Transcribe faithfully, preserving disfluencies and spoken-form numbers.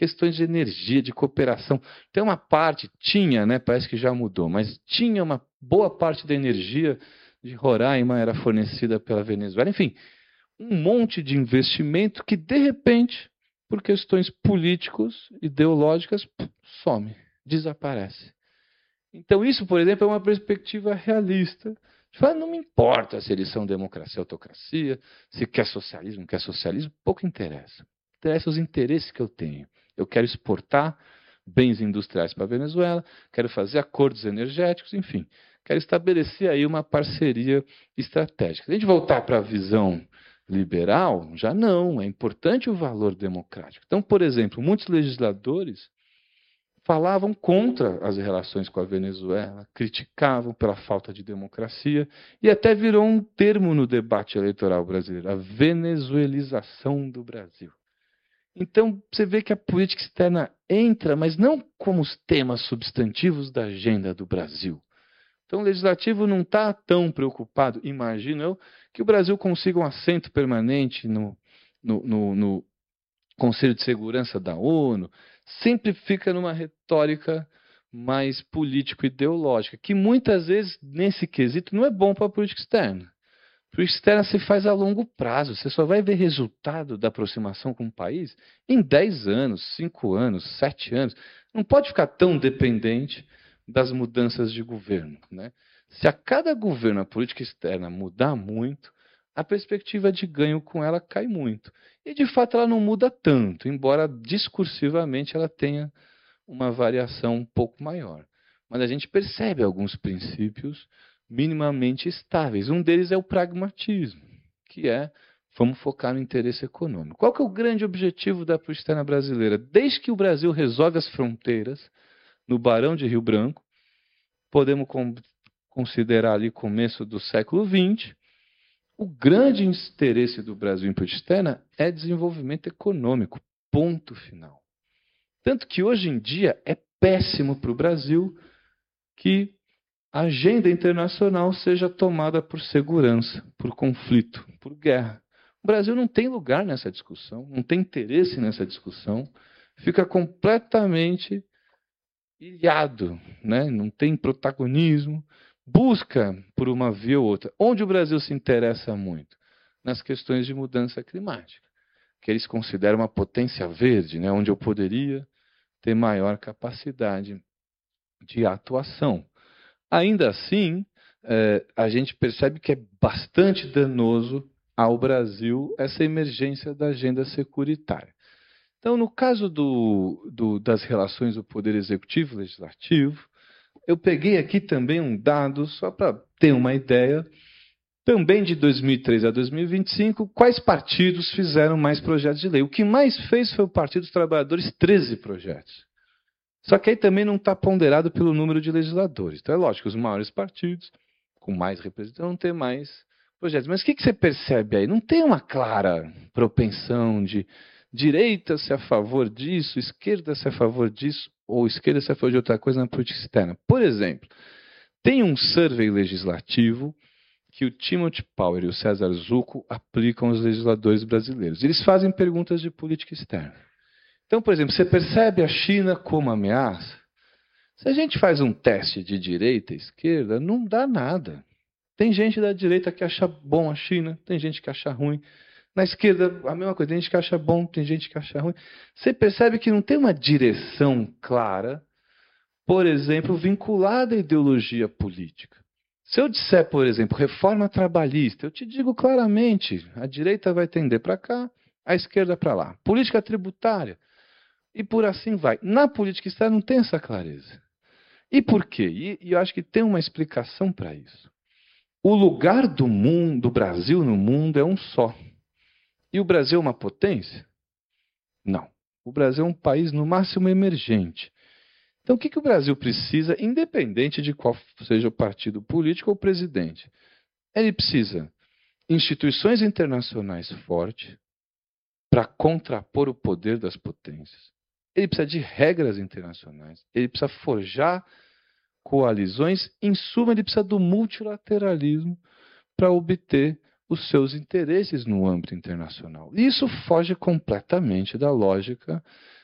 questões de energia, de cooperação. Tem uma parte, tinha, né, parece que já mudou, mas tinha uma boa parte da energia de Roraima era fornecida pela Venezuela. Enfim, um monte de investimento que, de repente, por questões políticos, ideológicas, some, desaparece. Então, isso, por exemplo, é uma perspectiva realista. Fala, não me importa se eles são democracia ou autocracia, se quer socialismo, quer socialismo, pouco interessa. Interessa os interesses que eu tenho. Eu quero exportar bens industriais para a Venezuela, quero fazer acordos energéticos, enfim. Quero estabelecer aí uma parceria estratégica. Se a gente voltar para a visão liberal, já não. É importante o valor democrático. Então, por exemplo, muitos legisladores falavam contra as relações com a Venezuela, criticavam pela falta de democracia, e até virou um termo no debate eleitoral brasileiro, a venezuelização do Brasil. Então, você vê que a política externa entra, mas não como os temas substantivos da agenda do Brasil. Então, o legislativo não está tão preocupado, imagino eu, que o Brasil consiga um assento permanente no, no, no, no Conselho de Segurança da ONU, sempre fica numa retórica mais político-ideológica, que muitas vezes, nesse quesito, não é bom para a política externa. A política externa se faz a longo prazo, você só vai ver resultado da aproximação com o país em dez anos, cinco anos, sete anos. Não pode ficar tão dependente das mudanças de governo, né? Se a cada governo a política externa mudar muito, a perspectiva de ganho com ela cai muito. E, de fato, ela não muda tanto, embora discursivamente ela tenha uma variação um pouco maior. Mas a gente percebe alguns princípios minimamente estáveis. Um deles é o pragmatismo, que é, vamos focar no interesse econômico. Qual que é o grande objetivo da política externa brasileira? Desde que o Brasil resolve as fronteiras, no Barão de Rio Branco, podemos considerar ali começo do século vinte, o grande interesse do Brasil em política externa é desenvolvimento econômico, ponto final. Tanto que hoje em dia é péssimo para o Brasil que a agenda internacional seja tomada por segurança, por conflito, por guerra. O Brasil não tem lugar nessa discussão, não tem interesse nessa discussão, fica completamente ilhado, né? Não tem protagonismo, busca por uma via ou outra. Onde o Brasil se interessa muito? Nas questões de mudança climática, que eles consideram uma potência verde, né? Onde eu poderia ter maior capacidade de atuação. Ainda assim, é, a gente percebe que é bastante danoso ao Brasil essa emergência da agenda securitária. Então, no caso do, do, das relações do Poder Executivo e Legislativo, eu peguei aqui também um dado, só para ter uma ideia, também de dois mil e três a dois mil e vinte e cinco, quais partidos fizeram mais projetos de lei. O que mais fez foi o Partido dos Trabalhadores, treze projetos. Só que aí também não está ponderado pelo número de legisladores. Então é lógico, os maiores partidos, com mais representação, vão ter mais projetos. Mas o que, que você percebe aí? Não tem uma clara propensão de direita ser a favor disso, esquerda ser a favor disso, ou esquerda ser a favor de outra coisa na política externa. Por exemplo, tem um survey legislativo que o Timothy Power e o César Zucco aplicam aos legisladores brasileiros. Eles fazem perguntas de política externa. Então, por exemplo, você percebe a China como ameaça? Se a gente faz um teste de direita e esquerda, não dá nada. Tem gente da direita que acha bom a China, tem gente que acha ruim. Na esquerda, a mesma coisa, tem gente que acha bom, tem gente que acha ruim. Você percebe que não tem uma direção clara, por exemplo, vinculada à ideologia política. Se eu disser, por exemplo, reforma trabalhista, eu te digo claramente, a direita vai tender para cá, a esquerda para lá. Política tributária, e por assim vai. Na política externa não tem essa clareza. E por quê? E, e eu acho que tem uma explicação para isso. O lugar do mundo, do Brasil no mundo é um só. E o Brasil é uma potência? Não. O Brasil é um país, no máximo, emergente. Então, o que, que o Brasil precisa, independente de qual seja o partido político ou o presidente? Ele precisa de instituições internacionais fortes para contrapor o poder das potências. Ele precisa de regras internacionais. Ele precisa forjar coalizões. Em suma, ele precisa do multilateralismo para obter os seus interesses no âmbito internacional. E isso foge completamente da lógica